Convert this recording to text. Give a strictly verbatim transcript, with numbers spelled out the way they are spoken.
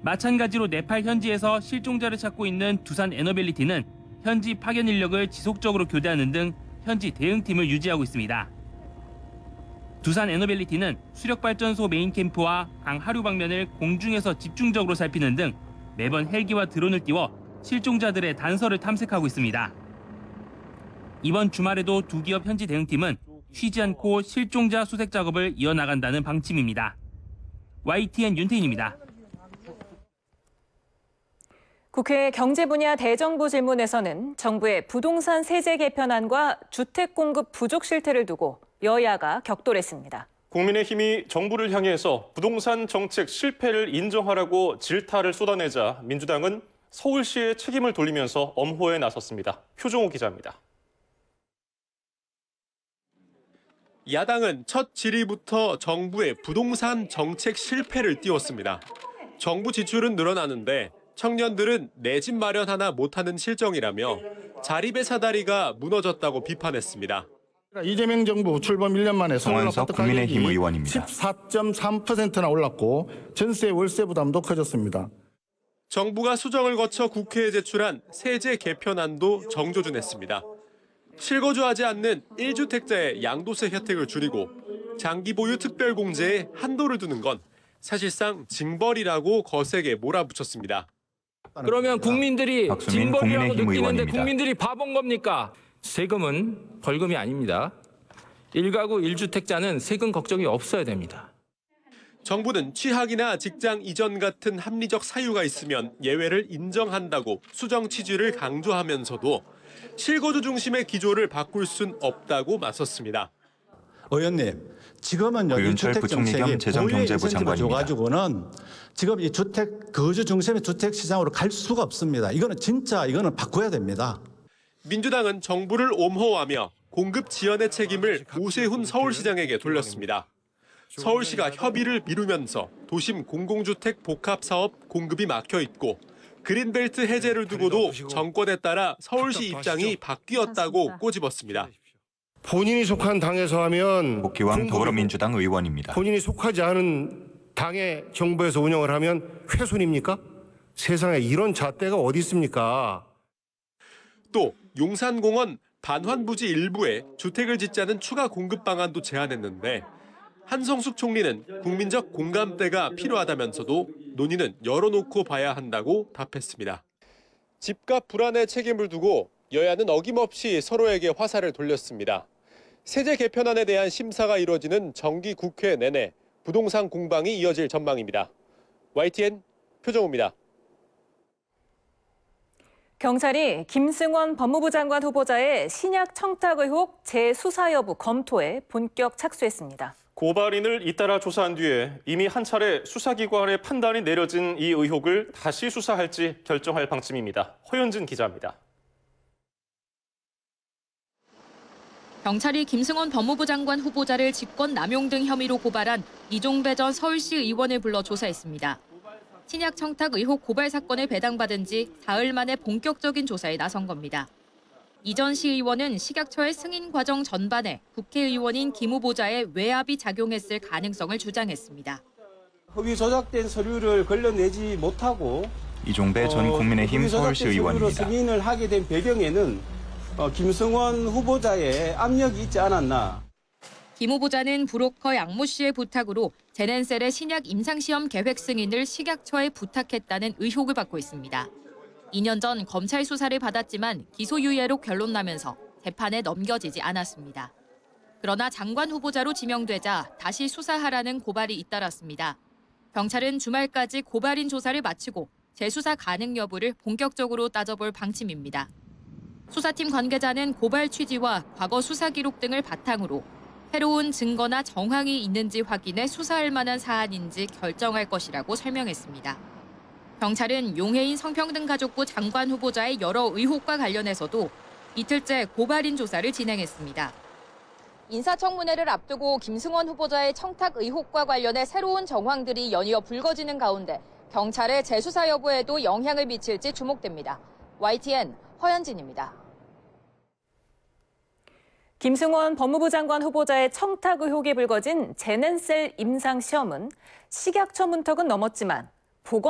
마찬가지로 네팔 현지에서 실종자를 찾고 있는 두산 에너빌리티는 현지 파견 인력을 지속적으로 교대하는 등 현지 대응팀을 유지하고 있습니다. 두산 에너빌리티는 수력발전소 메인 캠프와 강 하류 방면을 공중에서 집중적으로 살피는 등 매번 헬기와 드론을 띄워 실종자들의 단서를 탐색하고 있습니다. 이번 주말에도 두 기업 현지 대응팀은 쉬지 않고 실종자 수색 작업을 이어나간다는 방침입니다. 와이티엔 윤태인입니다. 국회 경제 분야 대정부 질문에서는 정부의 부동산 세제 개편안과 주택 공급 부족 실태를 두고 여야가 격돌했습니다. 국민의힘이 정부를 향해서 부동산 정책 실패를 인정하라고 질타를 쏟아내자 민주당은 서울시의 책임을 돌리면서 엄호에 나섰습니다. 표정호 기자입니다. 야당은 첫 질의부터 정부의 부동산 정책 실패를 띄웠습니다. 정부 지출은 늘어나는데 청년들은 내 집 마련 하나 못하는 실정이라며 자립의 사다리가 무너졌다고 비판했습니다. 이재명 정부 출범 일 년 만에 서울 아파트 가격이 의원입니다. 십사 점 삼 퍼센트나 올랐고 전세 월세 부담도 커졌습니다. 정부가 수정을 거쳐 국회에 제출한 세제 개편안도 정조준했습니다. 실거주하지 않는 일 주택자의 양도세 혜택을 줄이고 장기 보유 특별공제에 한도를 두는 건 사실상 징벌이라고 거세게 몰아붙였습니다. 그러면 국민들이 박수민 징벌이라고 국민의힘 느끼는데 의원입니다. 국민들이 바본 겁니까? 세금은 벌금이 아닙니다. 일가구 일주택자는 세금 걱정이 없어야 됩니다. 정부는 취학이나 직장 이전 같은 합리적 사유가 있으면 예외를 인정한다고 수정 취지를 강조하면서도 실거주 중심의 기조를 바꿀 순 없다고 맞섰습니다. 의원님, 지금은요 이 주택 정책이 재정경제부 장관입니다. 줘가지고는 지금 이 주택 거주 중심의 주택 시장으로 갈 수가 없습니다. 이거는 진짜 이거는 바꿔야 됩니다. 민주당은 정부를 옴호하며 공급 지연의 책임을 오세훈 서울시장에게 돌렸습니다. 서울시가 협의를 미루면서 도심 공공주택 복합사업 공급이 막혀 있고 그린벨트 해제를 두고도 정권에 따라 서울시 입장이 바뀌었다고 꼬집었습니다. 본인이 속한 당에서 하면 복귀왕 더불어민주당 의원입니다. 본인이 속하지 않은 당의 정부에서 운영을 하면 훼손입니까? 세상에 이런 잣대가 어디 있습니까? 또 용산공원 반환부지 일부에 주택을 짓자는 추가 공급 방안도 제안했는데 한성숙 총리는 국민적 공감대가 필요하다면서도 논의는 열어놓고 봐야 한다고 답했습니다. 집값 불안의 책임을 두고 여야는 어김없이 서로에게 화살을 돌렸습니다. 세제 개편안에 대한 심사가 이뤄지는 정기 국회 내내 부동산 공방이 이어질 전망입니다. 와이티엔 표정호입니다. 경찰이 김승원 법무부 장관 후보자의 신약 청탁 의혹 재수사 여부 검토에 본격 착수했습니다. 고발인을 잇따라 조사한 뒤에 이미 한 차례 수사기관의 판단이 내려진 이 의혹을 다시 수사할지 결정할 방침입니다. 허연진 기자입니다. 경찰이 김승원 법무부 장관 후보자를 직권 남용 등 혐의로 고발한 이종배 전 서울시 의원을 불러 조사했습니다. 신약 청탁 의혹 고발 사건을 배당받은 지 사흘 만에 본격적인 조사에 나선 겁니다. 이 전 시의원은 식약처의 승인 과정 전반에 국회의원인 김 후보자의 외압이 작용했을 가능성을 주장했습니다. 허위 조작된 서류를 걸러내지 못하고 이종배 전 국민의힘 어, 서울시 의원입니다. 승인을 하게 된 배경에는 어, 김승원 후보자의 압력이 있지 않았나. 김 후보자는 브로커 양모 씨의 부탁으로 제넨셀의 신약 임상시험 계획 승인을 식약처에 부탁했다는 의혹을 받고 있습니다. 이 년 전 검찰 수사를 받았지만 기소유예로 결론 나면서 재판에 넘겨지지 않았습니다. 그러나 장관 후보자로 지명되자 다시 수사하라는 고발이 잇따랐습니다. 경찰은 주말까지 고발인 조사를 마치고 재수사 가능 여부를 본격적으로 따져볼 방침입니다. 수사팀 관계자는 고발 취지와 과거 수사 기록 등을 바탕으로 새로운 증거나 정황이 있는지 확인해 수사할 만한 사안인지 결정할 것이라고 설명했습니다. 경찰은 용해인 성평등가족부 장관 후보자의 여러 의혹과 관련해서도 이틀째 고발인 조사를 진행했습니다. 인사청문회를 앞두고 김승원 후보자의 청탁 의혹과 관련해 새로운 정황들이 연이어 불거지는 가운데 경찰의 재수사 여부에도 영향을 미칠지 주목됩니다. 와이티엔 허연진입니다. 김승원 법무부 장관 후보자의 청탁 의혹이 불거진 제넨셀 임상시험은 식약처 문턱은 넘었지만 보건